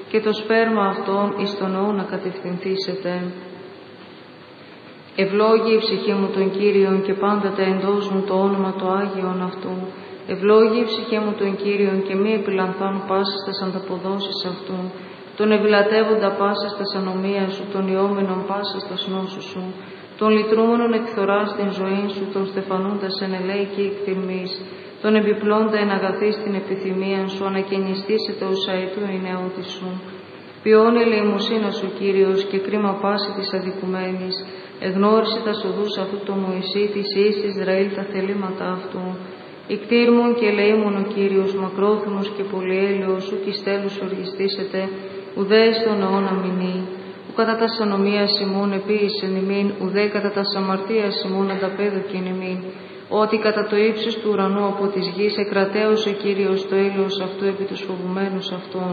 και το σπέρμα αυτών εις τον αιώνα κατευθυνθήσετε. Ευλόγη η ψυχή μου τον Κύριον και πάντα τα εντός μου το όνομα το Άγιον αυτού. Ευλόγη η ψυχή μου τον Κύριον και μη επιλανθών πάσης τας ανταποδόσεις αυτού. Τον ευλατεύοντα πάσης τας ανομίας σου, τον ιόμενον πάσης τας νόσου σου. Τον λυτρούμενον εκθοράς την ζωή σου, τον στεφανούντας εν ελέη εκτιμής. Τον επιπλώντα εν αγαθής την επιθυμία σου, ανακαινιστήσετε ως αετού η νεότη σου. Ποιόν ελεημοσύνα σου Κύριος και κρίμα πάση της αδικουμένης. Εγνώρισε τα σοδούς αυτού το Μωυσή, της Υιής Ισραήλ τα θελήματα αυτού. Ικτήρμον και ελεήμον ο Κύριος, μακρόθυμος και πολυέλεος, ου κι στέλους οργιστήσετε, ουδέ στον αιώνα μηνύ. Ου κατά τας ανομίας ημών επίησεν ημίν, ουδέ κατά τας αμαρτίας ημών ανταπέδωκεν ημίν. Ότι κατά το ύψος του ουρανού από της γης εκρατέωσε Κύριος το έλεος αυτού επί τους φοβουμένους αυτών.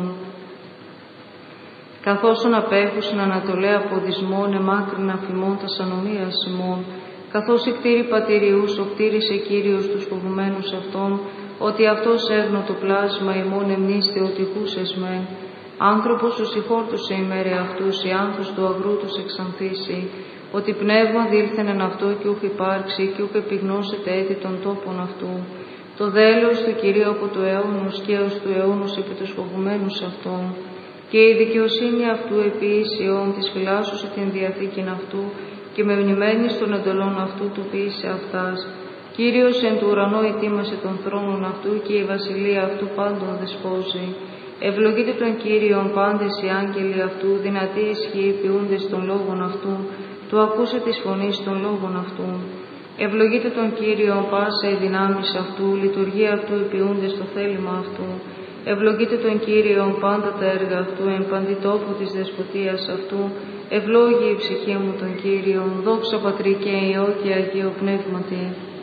Καθώς απέχουσιν ανατολέ από δυσμών εμάκρυνα φημών τας ανομίας ημών, καθώς εκτήρη πατηριούς οκτήρισε Κύριος τους φοβουμένους αυτών, ότι αυτός έγνω το πλάσμα ημών εμνήστε ότι χούσες μεν. Άνθρωπος σου συγχώρτουσε ημέρε αυτούς, οι άνθους του αγρού τους εξανθήσει, ότι πνεύμα δήλθεν εν αυτό και ούχ υπάρξει και ούχ επιγνώσετε έτη των τόπων αυτού. Το δέλος του Κυρίου από του αιώνος και έως του αιώνος επί τους φοβουμένους αυτών. Και η δικαιοσύνη αυτού επί ίσιον της φυλάσσουσε την διαθήκην αυτού και με μνημένης των εντολών αυτού του ποιήσε αυτάς. Κύριος εν του ουρανό ετοίμασε των θρόνων αυτού και η βασιλεία αυτού πάντων δεσπόζει. Ευλογείτε τον Κύριον πάντες οι άγγελοι αυτού, δυνατοί ισχύοι ποιούντες των λόγων αυτού, του ακούσε της φωνής των λόγων αυτού. Ευλογείτε τον Κύριον πάσα οι δυνάμεις αυτού, λειτουργία αυτού ποιούντες το θέλημα αυτού. Ευλογείτε τον Κύριον πάντα τα έργα αυτού, εν παντιτόπου της δεσποτείας αυτού. Ευλόγη η ψυχή μου τον Κύριον, δόξα Πατρί και Υιό και Αγίο Πνεύματι.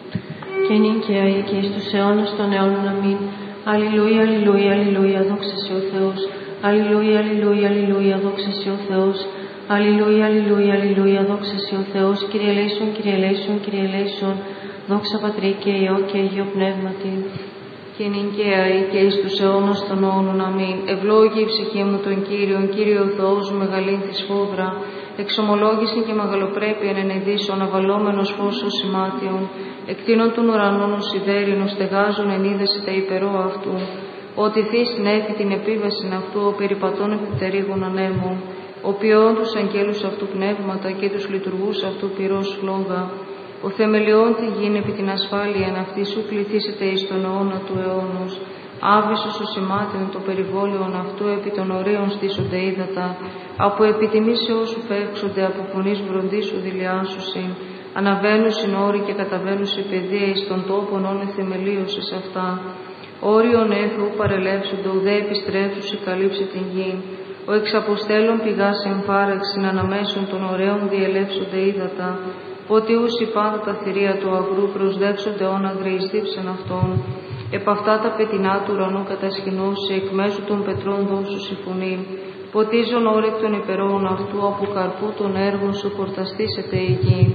Και νυν και αεί και εις τους αιώνας των αιώνων αμήν. Αλληλούια, αλληλούια, αλληλούια, δόξα σε ο Θεός. Αλληλούια, αλληλούια, αλληλούια, δόξα σε ο Θεός. Αλληλούια, αλληλούια, αλληλούια, δόξα σε ο Θεός. Κύριε ελέησον, Κύριε ελέησον, Κύριε ελέησον. Δόξα Πατρί και Υιό και Αγίο Πνεύματι. Και νυν και αεί και εις τους αιώνας των αιώνων αμήν. Ευλόγη η ψυχή μου τον Κύριον, Κύριο Θεός μου μεγαλήν της φόδρα. Εξομολόγηση και μεγαλοπρέπειαν ενεδίσων, αβαλόμενος φως ως σημάτιον. Εκτείνων των ουρανών ως σιδέρινος, στεγάζουν εν είδεση τα υπερό αυτού. Ότι θείς νέφη την επίβασιν αυτού, ο περιπατών επιπτερίγων ανέμων. Ο ποιόν τους αγγέλους αυτού πνεύματα και τους λειτουργούς αυτού πυρός φλόγα. Ο θεμελιών τη γην επί την ασφάλεια αυτή σου κληθήσετε εις τον αιώνα του αιώνος. Άβυσος ο σημάτιον το περιβόλαιον αυτού επί των ωραίων στήσονται ύδατα. Από επιτιμήσεώς σου φεύξονται, από φωνής βροντίσου δηλιάσουσιν. Αναβαίνουσιν όροι και καταβαίνουσιν παιδεία εις των τόπων όνε θεμελίωσης αυτά. Όριον έθου παρελεύσονται, ουδέ επιστρέψουσι καλύψε την γην. Ο εξαποστέλων πηγάς εμφάραξιν, αναμέσων των ωραίων διελεύσονται ύδατα. Ότι ούσι πάντα τα θηρία του αγρού προσδεύσονται όν αγρεϊστήψεν αυτών. Επ' αυτά τα πετεινά του ουρανού κατασχηνώσει, εκ μέσου των πετρών δώσου συμφωνεί. Ποτίζον όρεκ των υπερών αυτού, από καρπού των έργων σου κορταστήσεται η γη.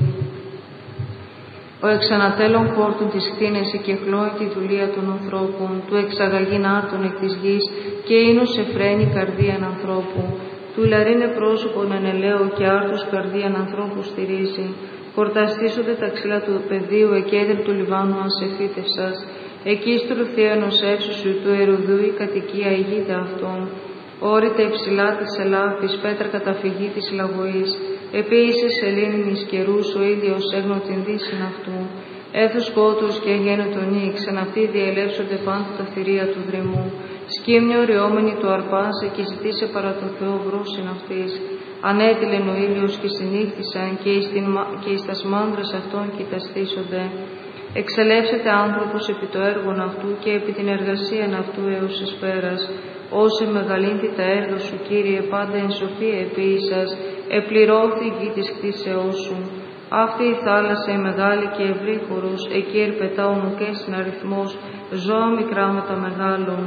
Ο εξανατέλων πόρτων της κτίνεση και χλώει τη δουλεία των ανθρώπων, του εξαγαγήν άρτων εκ της γης και ίνος εφραίνει καρδίαν ανθρώπου. Του λαρίνε πρόσωπον εν ελαίο και άρτους καρδίαν ανθρώπου στηρίζει. Κορταστήσονται τα ξύλα του πεδίου, εκέδρυ του Λιβάνου ασεφίτευσας. Εκεί στρουθία ενός εύσουσου του Ερουδού η κατοικία ηγείται αυτών. Όρητα υψηλά της ελάφης, πέτρα καταφυγή της λαγωής. Επίησες σελήνης καιρούς, ο ήλιος έγνω την δύσιν αυτού. Έθους σκότους και γένω τον ύξ, εν αυτοί διελεύσονται πάντα τα θηρία του δρυμού. Σκύμνιο ριόμενη του αρπάσε και ζητήσε παρά το Θεό βρόσιν αυτής. Ανέτειλεν ο ήλιος και συνήχθησαν και εις τας μάνδρας αυτών κοιταστήσονται. Εξελεύσεται άνθρωπος επί το έργον αυτού και επί την εργασίαν αυτού έως εσπέρας. Όσε μεγαλύνθη τα έργα σου, Κύριε, πάντα εν σοφία επίησας, επληρώθη η γη της κτίσεώς σου. Αυτή η θάλασσα η μεγάλη και ευρύχωρος, εκεί ερπετάουν ουκές συναριθμός, ζώα μικρά με τα μεγάλων.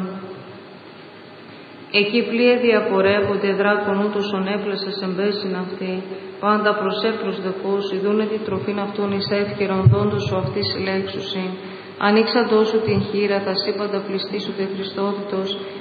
Εκεί πλοία διαπορεύονται, δράκον ούτως ονέπλασες εμπέσιν αυτή. Πάντα προσέπρος δεχός, ειδούνε τη τροφήν αυτών εις εύκαιρον δόντος σου αυτής συλλέξουσιν. Ανοίξαντός σου την χείρα, τα σύμπαντα πληστήσονται Χριστότητος,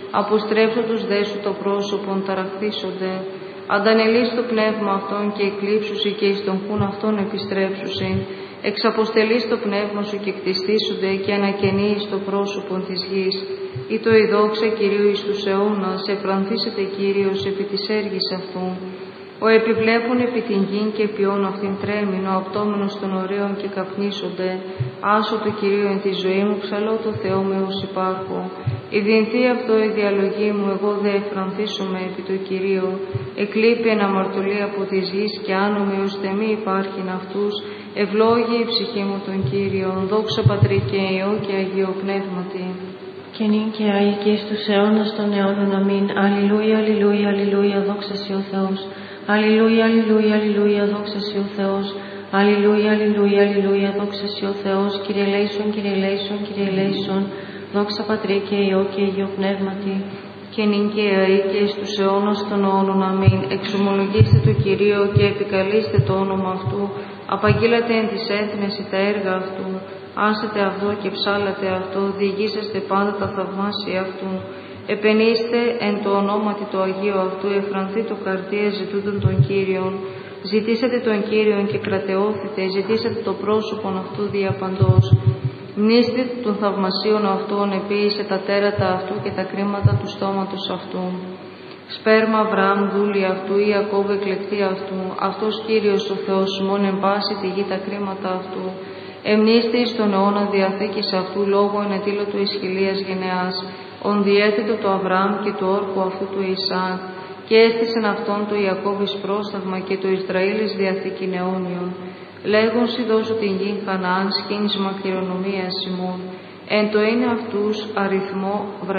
αποστρέψω τους δέσου το πρόσωπον ταραχθήσονται. Αντανελείς το πνεύμα αυτών και εκλείψουσι και εις τον χούν αυτών επιστρέψουσιν. Εξαποστελείς το πνεύμα σου και κτιστήσονται και ανακαινείς το πρόσωπον της γης. Ή το η δόξα Κυρίου εις τους αιώνας, εφρανθήσεται Κύριος επί της έργης αυτού. Ο επιβλέπων επί την γην και ποιόν αυτήν τρέμην, ο απτόμενος των ωραίων και καπνίσονται. Άσο το Κυρίο εν τη ζωή μου, ψαλώ το Θεό με ως υπάρχω. Ειδυνθεί αυτό η διαλογή μου, εγώ δε εφρανθήσομαι επί το Κυρίο. Εκλείπει εν αμαρτωλή από της γης και άνομη ως θεμή υπάρχειν αυτούς. Ευλόγη η ψυχή μου τον Κύριον, δόξα Πατρί και Υιό και Αγίο Πνεύματι. Και νυν και αεί και εις τους αιώνας των αιώνων. Αμήν. Αλληλούια, αλληλούια, αλληλούια, δόξα σοι ο Θεός. Αλληλούια, αλληλούια, αλληλούια, δόξα σοι ο Θεός. Αλληλούια, αλληλούια, αλληλούια, δόξα σοι ο Θεός. Κύριε ελέησον, Κύριε ελέησον, Κύριε ελέησον. Δόξα Πατρί και Υιό και Αγίο Πνεύματι. Και νυν και αεί και εις τους αιώνας των αιώνων. Αμήν. Εξομολογήστε το Κυρίο και επικαλείστε το όνομα αυτού. Απαγγείλατε εν τις έθνες τα έργα αυτού. Άσετε αυτό και ψάλατε αυτό. Διηγήσαστε πάντα τα θαυμάσια αυτού. Επενήστε εν το ονόματι το Αγίο αυτού. Εφρανθεί το καρδία ζητούντων των Κύριων. Ζητήσατε τον Κύριον και κρατεώθητε. Ζητήσατε το πρόσωπον αυτού διαπαντός. Μνήστε των θαυμασίων αυτών, επίησε τα τέρατα αυτού και τα κρίματα του στόματος αυτού. Σπέρμα Αβραάμ δούλη αυτού, Ιακώβ εκλεκτή αυτού, αυτός Κύριος ο Θεός μόν εν πάση τη γη τα κρίματα αυτού. Εμνήστε εις τον αιώνα διαθήκης αυτού λόγω εν ετήλωτο εις χιλίας γενεάς, ον διέθετο το Αβραάμ και το όρκο αυτού του Ισαάκ, και έστησεν αυτόν το Ιακώβ εις πρόσταγμα και το Ισραήλ εις διαθήκην αιώνιον. Λέγον σοι δώσω την γη Χαναάν σχήνισμα κληρονομίας ημών. Εν το είναι αυτούς αριθμό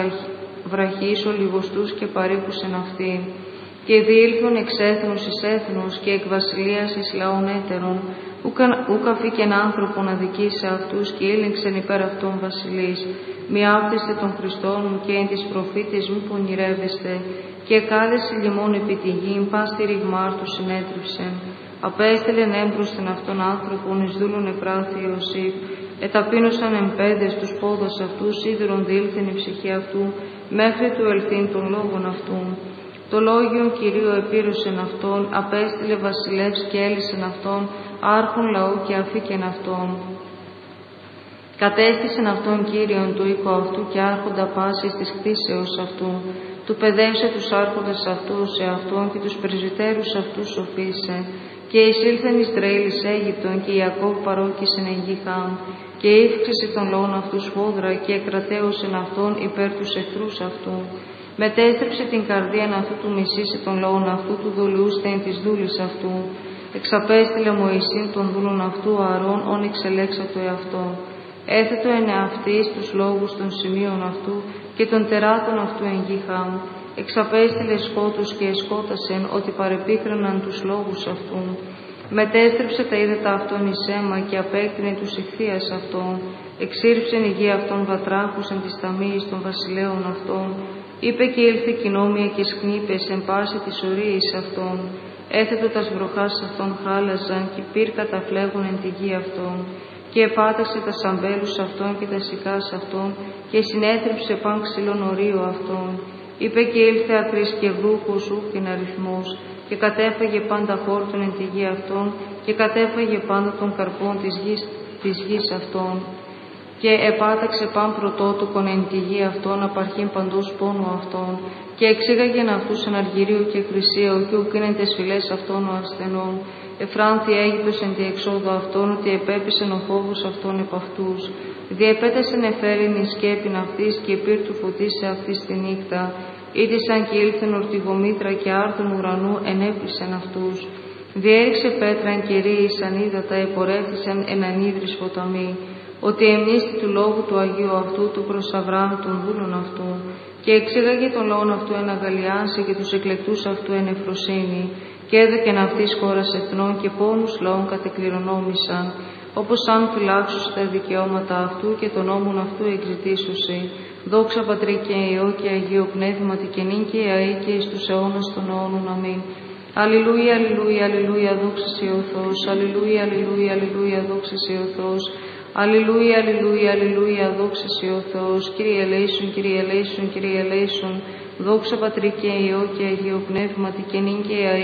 βραχής ολιγοστούς και παρήκους εν αυτή. Και διήλθον εξ έθνους εις έθνους και εκ βασιλείας εις λαών έτερων. Ουκ αφήκεν άνθρωπον αδικείς σε αυτούς και ήλεγξεν υπέρ αυτών βασιλείς. Μη άφθεστε των Χριστών μου και εν τις προφήτες μου πονηρεύεστε. Και κάλεσε λιμών επί τη γην, πας τη ρηγμάρ του συνέτριψεν. Απέστειλεν έμπροσθεν αυτών άνθρωπων εις δούλων επράθη Ιωσήφ. Εταπείνωσαν εμπέδες τους πόδας αυτούς, σίδηρον διήλθεν η ψυχή αυτού, μέχρι του ελθύν των λόγων αυτού. Το λόγιον Κυρίου επήρωσεν αυτόν, απέστειλε βασιλεύς και έλυσεν αυτόν, άρχον λαού και αφήκεν αυτόν. Κατέστησεν αυτόν Κύριον του οίκο αυτού και άρχοντα πάσης της κτίσεως αυτού. Του παιδεύσε τους άρχοντες αυτούς σε αυτόν και τους πρεσβυτέρους αυτούς σοφίσε. Και εισήλθεν Ισραήλ εις Αίγυπτον και Ιακώβ παρόκησεν εν γη Χάμ. Και ύφξησε των λόγων αυτού σφόδρα και εκρατέωσεν αυτόν υπέρ τους εχθρούς αυτού. Μετέστρεψε την καρδίαν αυτού του μισήσε των λόγων αυτού του δολιούστε εν της δούλης αυτού. Εξαπέστειλε Μωυσήν των δούλων αυτού Ααρών, όν εξελέξατο εαυτό. Έθετο εν εαυτής τους λόγους των σημείων αυτού και των τεράτων αυτού εν γη Χάμ. Εξαπέστειλε σκότους και εσκότασεν ότι παρεπίκραναν τους λόγους αυτού. Μετέστρεψε τα ύδατα αυτών εις αίμα και απέκτηνε τους ηχθείας αυτών. Εξήρψεν η γη αυτών βατράχους εν της ταμείας των βασιλέων αυτών. Είπε και ήλθε κοινόμια και σκνήπες εν πάση της ορίης αυτών. Έθετο τας βροχάς αυτών χάλαζαν και πυρ καταφλέγουν εν τη γη αυτών. Και επάταξε τα σαμπέλους αυτών και τα σικάς αυτών και συνέθρεψε παν ξυλών ορίου αυτών. Είπε και ήλθε ακρής και βρούχος ούχθην αριθμός και κατέφαγε πάντα χόρτων εν τη γη αυτών και κατέφαγε πάντα των καρπών της γης αυτών. Και επάταξε παν πρωτότοκον εν τη γη αυτών απαρχήν παντός πόνου αυτών και εξήγαγεν αυτούς εν αργυρίου και χρυσίου και ουκίνεν τες φυλές αυτών ο ασθενών. Εφράνθη Αίγυπτος εν τη εξόδο αυτών, ότι επέπησεν ο φόβος αυτών επ' αυτούς. Διεπέτασεν εφέρην η σκέπην αυτής και πυρ του φωτής σε αυτής τη νύχτα. Ήτησαν και ήλθεν ορτιγομήτρα και άρθον ουρανού ενέπλησεν αυτούς. Διέριξε πέτρα εν κυρίησαν ύδατα, επορεύθησαν εν ανίδρυς ποταμοί. Ότι εμνίστη του λόγου του Αγίου αυτού του προς Αβραάμ των δούλων αυτού. Και εξήγαγε τον λόγον αυτού εν αγαλιάσει και τους εκλεκτούς αυτού εν ευφροσύνη. Και έδωκεν αυτής χώρας εθνών και πόνους λαών κατεκληρονόμησαν, όπως αν φυλάξουσι τα δικαιώματα αυτού και τον νόμον αυτού εκζητήσουσι. Δόξα Πατρί και Υιό και Αγίο Πνεύματι και νυν και αεί και εις τους αιώνας των αιώνων. Αμήν. Αλληλούια, αλληλούια, αλληλούια, δόξα σοι ο Θεός. Αλληλούια, αλληλούια, αλληλούια, δόξα σοι ο Θεός. Αλληλούια, αλληλούια, αλληλούια, δόξα σε ο Θεός. Κύριε ελέησον, Κύριε ελέησον, Κύριε ελέησον. Δόξα Πατρί και Υιό και Αγίο Πνεύματι και νυν και αεί